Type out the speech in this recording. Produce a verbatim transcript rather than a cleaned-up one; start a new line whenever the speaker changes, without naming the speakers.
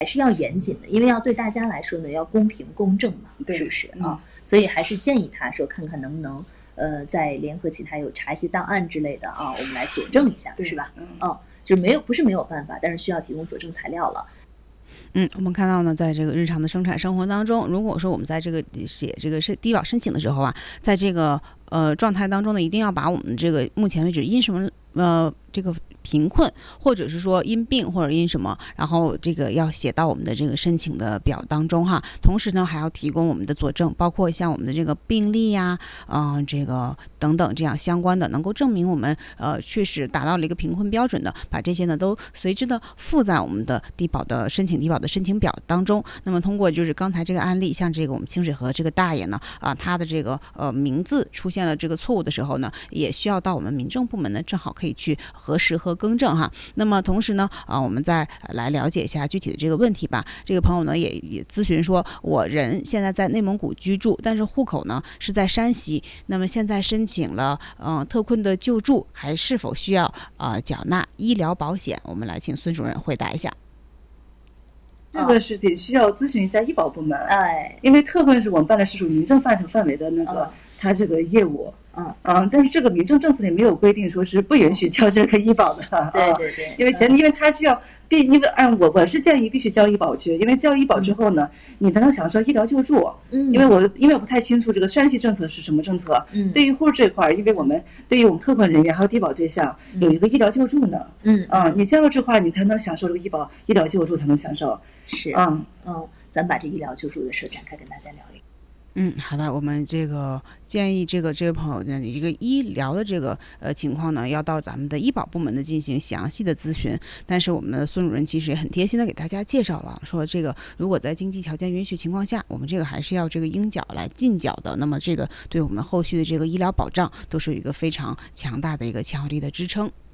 还是要严谨的，因为要对大家来说呢，要公平公正嘛，是不是啊？所以还是建议他说，看看能不能呃，在联合其他有查一些档案之类的啊，我们来佐证一下，是吧？嗯，哦，就没有不是没有办法，但是需要提供佐证材料了。
嗯，我们看到呢，在这个日常的生产生活当中，如果说我们在这个写这个是低保申请的时候啊，在这个呃状态当中呢，一定要把我们这个目前为止因什么呃这个贫困，或者是说因病或者因什么，然后这个要写到我们的这个申请的表当中哈。同时呢，还要提供我们的佐证，包括像我们的这个病历呀、嗯、呃，这个等等这样相关的，能够证明我们呃确实达到了一个贫困标准的，把这些呢都随之的附在我们的低保的申请低保的申请表当中。那么通过就是刚才这个案例，像这个我们清水河这个大爷呢，啊，他的这个呃名字出现了这个错误的时候呢，也需要到我们民政部门呢，正好可以去核实和更正哈。那么同时呢，啊，我们再来了解一下具体的这个问题吧。这个朋友呢也也咨询说，我人现在在内蒙古居住，但是户口呢是在山西，那么现在申请了嗯、呃、特困的救助，还是否需要啊、呃、缴纳医疗保险？我们来请孙主任回答一下。
这个是得需要咨询一下医保部门，
哎，
因为特困是我们办的是属于民政范畴范围的那个，它这个业务。嗯嗯，但是这个民政政策里没有规定说是不允许交这个医保的。
对对对，
因为前因为它需要必因为按我我是建议必须交医保去，因为交医保之后呢，你才能享受医疗救助。嗯，因为我因为我不太清楚这个山西政策是什么政策。嗯，对于户这块儿，因为我们对于我们特困人员还有低保对象有一个医疗救助呢。嗯啊，你交了这块，你才能享受这个医保医疗救助才能享受。
是，嗯嗯，咱把这医疗救助的事展开跟大家聊一聊。
嗯，好的，我们这个建议这个这位朋友呢，你这个医疗的这个呃情况呢，要到咱们的医保部门呢进行详细的咨询。但是我们的孙主任其实也很贴心的给大家介绍了，说这个如果在经济条件允许情况下，我们这个还是要这个应缴来尽缴的。那么这个对我们后续的这个医疗保障都是有一个非常强大的一个强有力的支撑。